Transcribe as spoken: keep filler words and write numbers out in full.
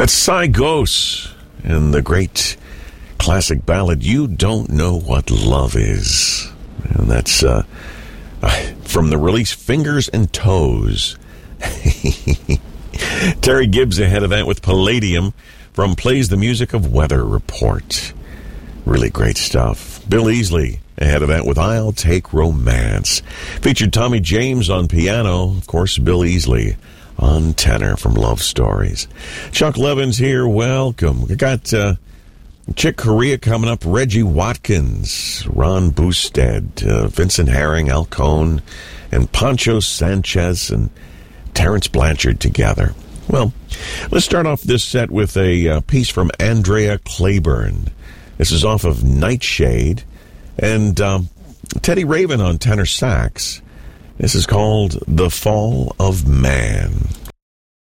That's Cy Gose and the great classic ballad, You Don't Know What Love Is. And that's uh, from the release Fingers and Toes. Terry Gibbs ahead of that with Palladium from Plays the Music of Weather Report. Really great stuff. Bill Easley ahead of that with I'll Take Romance. Featured Tommy James on piano. Of course, Bill Easley on tenor from Love Stories. Chuck Levin's here. Welcome. We got uh, Chick Corea coming up. Reggie Watkins, Ron Boosted, uh, Vincent Herring, Al Cohn, and Pancho Sanchez and Terrence Blanchard together. Well, let's start off this set with a uh, piece from Andrea Claiborne. This is off of Nightshade, and um, Teddy Raven on tenor sax. This is called The Fall of Man.